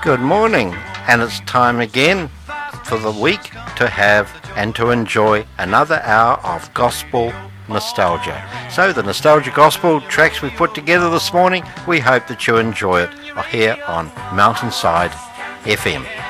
Good morning, and it's time again for the week to have and to enjoy another hour of gospel nostalgia. So the nostalgia gospel tracks we put together this morning, we hope that you enjoy it here on Mountainside FM.